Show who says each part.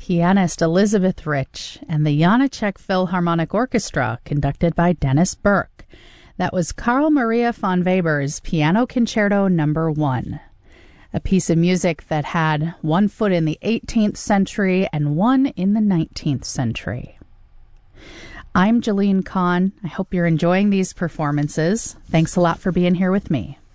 Speaker 1: pianist Elizabeth Rich, and the Janáček Philharmonic Orchestra, conducted by Dennis Burke. That was Carl Maria von Weber's Piano Concerto No. 1, a piece of music that had one foot in the 18th century and one in the 19th century. I'm Jalene Kahn. I hope you're enjoying these performances. Thanks a lot for being here with me.